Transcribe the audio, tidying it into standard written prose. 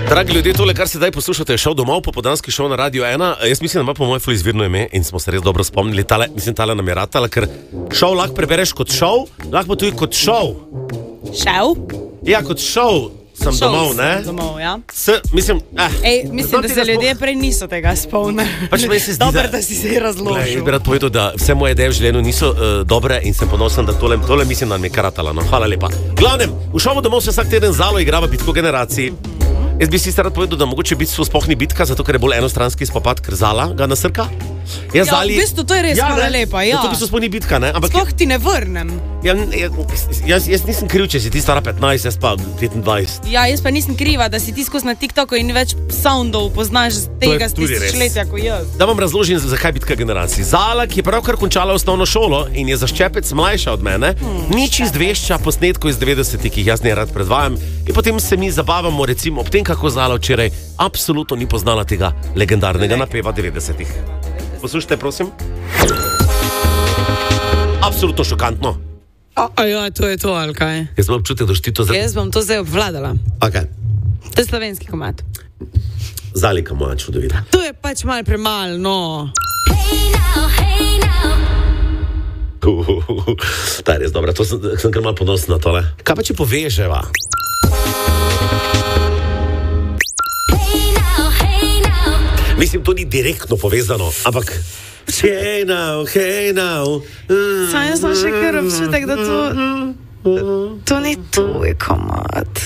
Dragi ljudje, tole, kar se zdaj poslušate, je šov domov, popoldanski šov na Radio 1. Jaz mislim, da ima po mojem ful izvirno ime in smo se res dobro spomnili. Tale nam je ratala, ker šov lahko prebereš kot šov, lahko tudi kot šov. Šov? Ja, kot šov sem domov, ne? Domov, ja. Mislim, mislim, da se ljudje prej niso tega spomnili. Pač meni se zdi, dobro, da si se razložil. Jaz bi rad povedal, da vse moje ideje v življenju niso dobre in sem ponosen, da tole mislim, da mi je karatala. No, hvala lepa. Glavnem, v šovu domov se vsak teden Zalo igrava bitko generacij. Jaz bi si rad povedal, da mogoče biti sploh ni bitka, zato ker je bolj enostranski spopad, ker Zala ga nasrka. V bistvu to je res hvala lepa, ja. To v bistvu sploh ni bitka, ne? Ampak sploh ti ne vrnem. Jaz nisem kriv, če si ti stara 15, jaz pa 25. Ja, jaz pa nisem kriva, da si ti skozi na TikToku in več soundov poznaš tega tisočletja kot jaz. Da vam razložim, zakaj bitka generacij. Zala, ki je pravkar končala osnovno šolo in je za ščepec mlajša od mene, nič izvešča posnetkov iz 90-ih, ki jih jaz ne rad predvajam, in potem se mi zabavamo, recimo, ob tem, kako Zala včeraj absolutno ni poznala tega legendarnega napeva 90-ih. Poslušajte, prosim. Absolutno šokantno. Ja, to je to, ali kaj? Jaz imam občutek, da ti to zdaj... Jaz bom to zdaj obvladala. Okay. To je slovenski komad. Zalika moja čudovita. To je pač malo premalo, no. Ta je res dobra, to sem kar malo ponosen na tole. Kaj pa če poveževa? Mislim, to ni direktno povezano, ampak hey now. Saj jaz sem še kar občutek, da to ni tvoj komad.